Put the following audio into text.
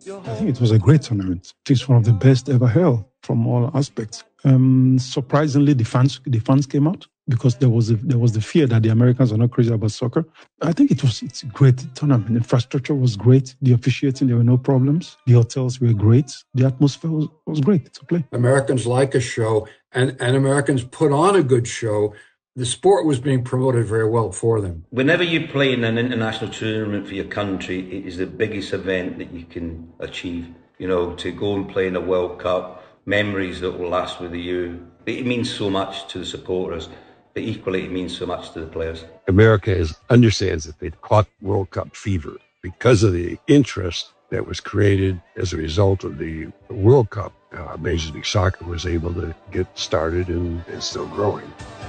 I think it was a great tournament. It's one of the best ever held from all aspects. Surprisingly, the fans came out because there was the fear that the Americans are not crazy about soccer. I think it's a great tournament. Infrastructure was great. The officiating, there were no problems. The hotels were great. The atmosphere was great to play. Americans like a show, and Americans put on a good show. The sport was being promoted very well for them. Whenever you play in an international tournament for your country, it is the biggest event that you can achieve. You know, to go and play in a World Cup, memories that will last with you. It means so much to the supporters, but equally it means so much to the players. America understands that they've caught World Cup fever because of the interest that was created as a result of the World Cup. Major League Soccer was able to get started and it's still growing.